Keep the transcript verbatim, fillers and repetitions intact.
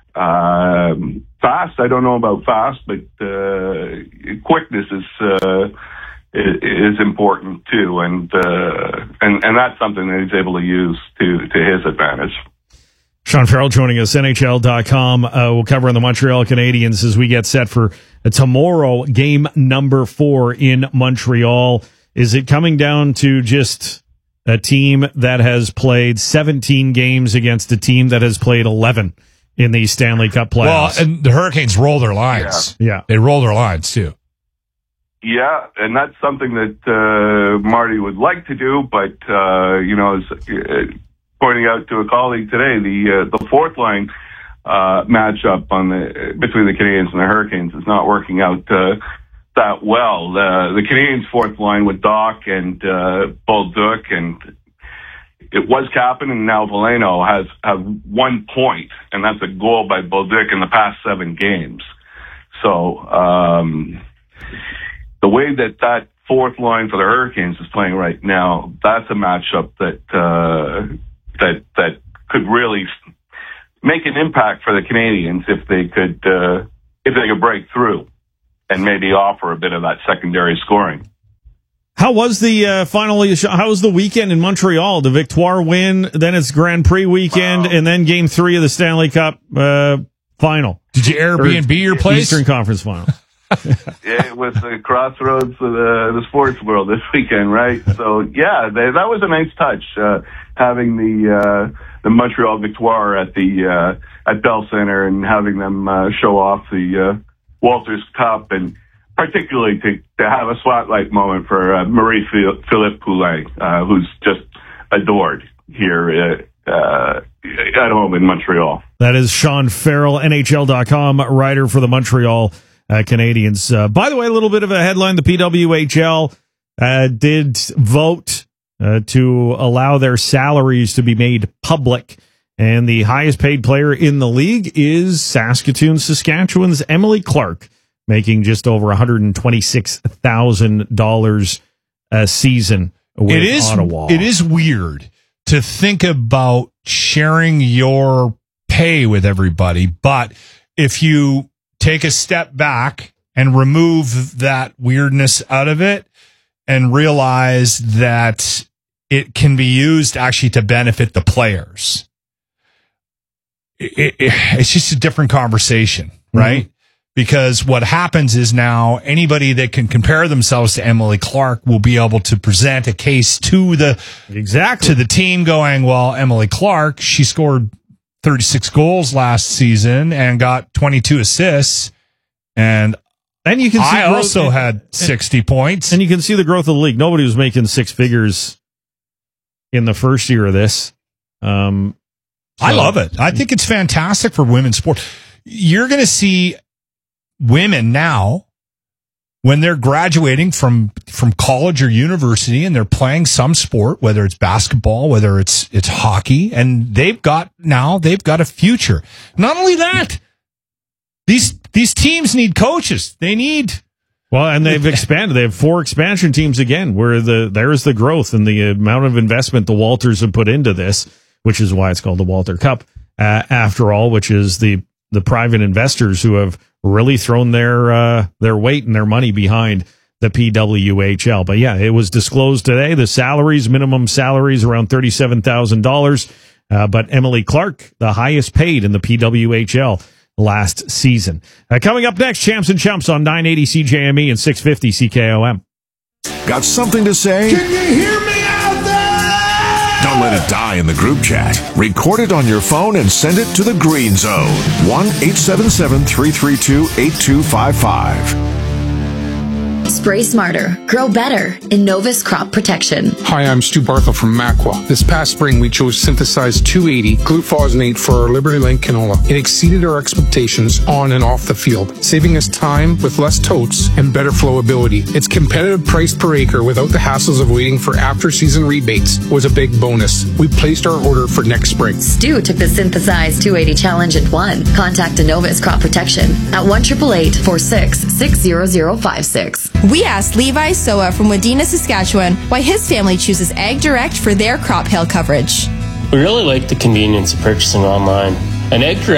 Um, fast, I don't know about fast, but uh, quickness is uh, is important too, and uh, and and that's something that he's able to use to to his advantage. Sean Farrell joining us, N H L dot com. Uh, we'll cover on the Montreal Canadiens as we get set for tomorrow, game number four in Montreal. Is it coming down to just a team that has played seventeen games against a team that has played eleven in the Stanley Cup playoffs? Well, and the Hurricanes roll their lines. Yeah. yeah. They roll their lines, too. Yeah, and that's something that uh, Marty would like to do, but, uh, you know, as, uh, pointing out to a colleague today, the uh, the fourth line uh, matchup on the between the Canadiens and the Hurricanes is not working out uh, that well. Uh, the Canadiens' fourth line with Doc and uh, Bolduc, and it was Kapanen, and now Veleno has have one point, and that's a goal by Bolduc in the past seven games. So um, the way that that fourth line for the Hurricanes is playing right now, that's a matchup that uh, that that could really make an impact for the Canadiens if they could uh, if they could break through and maybe offer a bit of that secondary scoring. How was the uh, final? How was the weekend in Montreal? The Victoire win, then it's Grand Prix weekend, wow. and then Game Three of the Stanley Cup uh, final. Did you Airbnb or your place? Eastern Conference final. Yeah, it was the crossroads of the, the sports world this weekend, right? So yeah, they, that was a nice touch uh, having the uh, the Montreal Victoire at the uh, at Bell Center and having them uh, show off the uh, Walters Cup, and particularly to, to have a spotlight moment for uh, Marie-Philippe Poulin, uh, who's just adored here uh, uh, at home in Montreal. That is Sean Farrell, N H L dot com writer for the Montreal uh, Canadiens. Uh, by the way, a little bit of a headline: the P W H L uh, did vote uh, to allow their salaries to be made public. And the highest paid player in the league is Saskatoon, Saskatchewan's Emily Clark, making just over one hundred twenty-six thousand dollars a season with it is, Ottawa. It is weird to think about sharing your pay with everybody, but if you take a step back and remove that weirdness out of it and realize that it can be used actually to benefit the players, It, it, it's just a different conversation, right? Mm-hmm. Because what happens is now anybody that can compare themselves to Emily Clark will be able to present a case to the exactly to the team, going, well, Emily Clark, she scored thirty-six goals last season and got twenty-two assists, and and you can see I growth, also and, had sixty and, points, and you can see the growth of the league. Nobody was making six figures in the first year of this. Um, So, I love it. I think it's fantastic for women's sport. You're going to see women now, when they're graduating from, from college or university and they're playing some sport, whether it's basketball, whether it's, it's hockey, and they've got now, they've got a future. Not only that, these, these teams need coaches. They need, well, and they've expanded. They have four expansion teams again, where the, there's the growth and the amount of investment the Walters have put into this, which is why it's called the Walter Cup, uh, after all, which is the, the private investors who have really thrown their uh, their weight and their money behind the P W H L. But yeah, it was disclosed today. The salaries, minimum salaries, around thirty-seven thousand dollars. Uh, but Emily Clark, the highest paid in the P W H L last season. Uh, coming up next, Champs and Chumps on nine eighty C J M E and six fifty C K O M. Got something to say? Can you hear me out there? Don't let it die in the group chat. Record it on your phone and send it to the Green Zone. one eight seven seven, three three two, eight two five five. Spray smarter, grow better. Innovis Crop Protection. Hi, I'm Stu Barthel from Macwa. This past spring, we chose synthesized two eighty glufosinate for our Liberty Link canola. It exceeded our expectations on and off the field, saving us time with less totes and better flowability. Its competitive price per acre without the hassles of waiting for after-season rebates was a big bonus. We placed our order for next spring. Stu took the synthesized two eighty challenge and won. Contact Innovis Crop Protection at one eight eight eight, four six, six zero zero five six. We asked Levi Soa from Wadena, Saskatchewan, why his family chooses Ag Direct for their crop hail coverage. We really like the convenience of purchasing online. And Ag Direct